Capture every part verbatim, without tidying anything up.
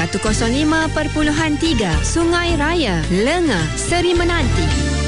seratus lima perpuluhan tiga Sungai Raya, Lenga, Seri Menanti.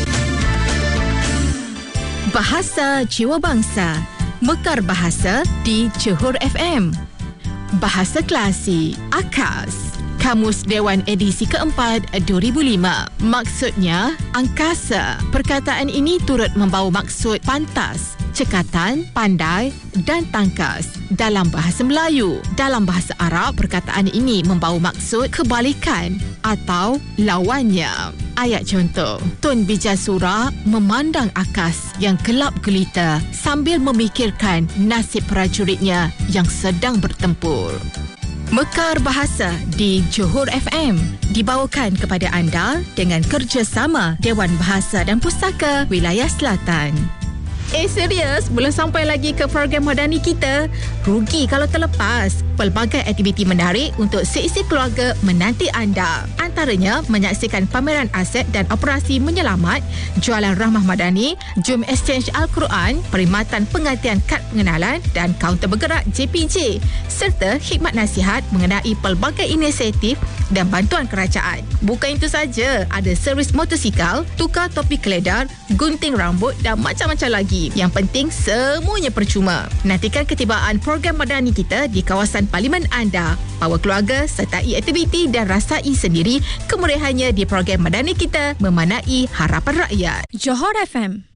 Bahasa Jiwa Bangsa, Mekar Bahasa di Johor F M. Bahasa Klasik, AKAS. Kamus Dewan edisi keempat dua ribu lima. Maksudnya, angkasa. Perkataan ini turut membawa maksud pantas, cekatan, pandai dan tangkas dalam bahasa Melayu. Dalam bahasa Arab, perkataan ini membawa maksud kebalikan atau lawannya. Ayat contoh, Tun Bijasura memandang akas yang gelap gelita sambil memikirkan nasib prajuritnya yang sedang bertempur. Mekar Bahasa di Johor F M dibawakan kepada anda dengan kerjasama Dewan Bahasa dan Pustaka Wilayah Selatan. Eh serius, belum sampai lagi ke program Madani kita? Rugi kalau terlepas. Pelbagai aktiviti menarik untuk seisi keluarga menanti anda. Antaranya menyaksikan pameran aset dan operasi menyelamat, jualan Rahmah Madani, Jom Exchange Al-Quran, perkhidmatan pengantian kad pengenalan dan kaunter bergerak J P J, serta khidmat nasihat mengenai pelbagai inisiatif dan bantuan kerajaan. Bukan itu saja, ada servis motosikal, tukar topi keledar, gunting rambut dan macam-macam lagi. Yang penting semuanya percuma. Nantikan ketibaan program Madani kita di kawasan parlimen anda. Bawa keluarga, sertai aktiviti dan rasai sendiri kemeriahannya di program Madani kita memanai harapan rakyat. Johor F M.